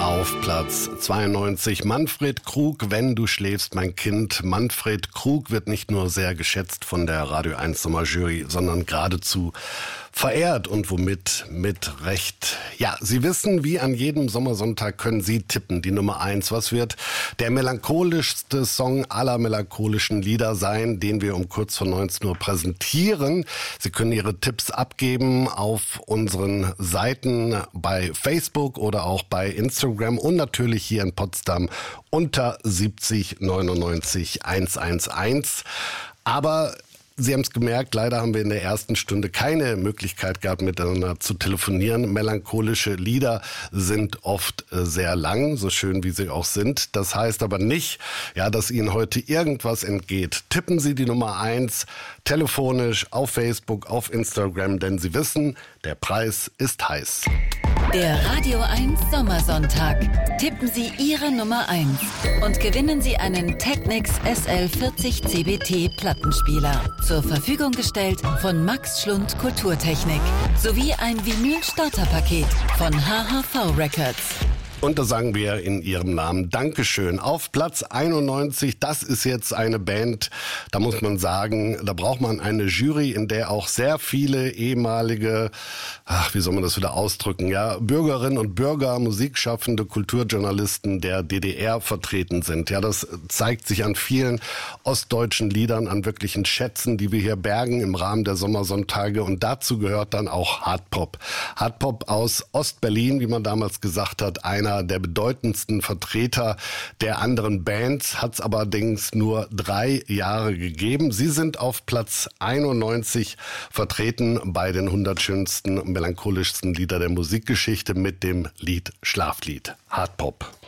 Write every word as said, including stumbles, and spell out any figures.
Auf Platz zweiundneunzig Manfred Krug, Wenn du schläfst, mein Kind. Manfred Krug wird nicht nur sehr geschätzt von der Radio eins Sommerjury, sondern geradezu verehrt und womit mit Recht. Ja, Sie wissen, wie an jedem Sommersonntag können Sie tippen, die Nummer eins. Was wird der melancholischste Song aller melancholischen Lieder sein, den wir um kurz vor neunzehn Uhr präsentieren? Sie können Ihre Tipps abgeben auf unseren Seiten bei Facebook oder auch bei Instagram und natürlich hier in Potsdam unter siebzig neunundneunzig hundertelf. Aber Sie haben es gemerkt, leider haben wir in der ersten Stunde keine Möglichkeit gehabt, miteinander zu telefonieren. Melancholische Lieder sind oft sehr lang, so schön wie sie auch sind. Das heißt aber nicht, ja, dass Ihnen heute irgendwas entgeht. Tippen Sie die Nummer eins telefonisch auf Facebook, auf Instagram, denn Sie wissen, der Preis ist heiß. Der Radio eins Sommersonntag. Tippen Sie Ihre Nummer eins und gewinnen Sie einen Technics S L vierzig C B T Plattenspieler. Zur Verfügung gestellt von Max Schlund Kulturtechnik sowie ein Vinyl-Starterpaket von H H V Records. Und da sagen wir in Ihrem Namen Dankeschön. Auf Platz einundneunzig, das ist jetzt eine Band, da muss man sagen, da braucht man eine Jury, in der auch sehr viele ehemalige, ach, wie soll man das wieder ausdrücken, ja, Bürgerinnen und Bürger, Musikschaffende, Kulturjournalisten der D D R vertreten sind. Ja, das zeigt sich an vielen ostdeutschen Liedern, an wirklichen Schätzen, die wir hier bergen im Rahmen der Sommersonntage. Und dazu gehört dann auch Hardpop. Hardpop aus Ostberlin, wie man damals gesagt hat, einer der bedeutendsten Vertreter der anderen Bands, hat es allerdings nur drei Jahre gegeben. Sie sind auf Platz einundneunzig vertreten bei den hundert schönsten, melancholischsten Lieder der Musikgeschichte mit dem Lied Schlaflied, Hardpop.